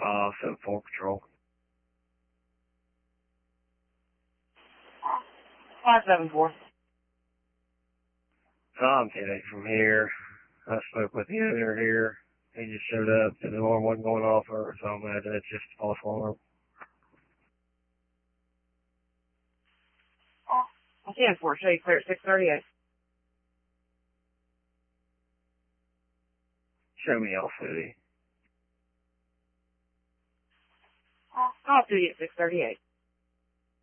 7-4 patrol. 574. I'm 10-8 from here. I spoke with the editor here. He just showed up. The alarm wasn't going off, so I imagine it's just a false alarm. 10-4, show you clear at 638. Show me off city. I'll do you at 638.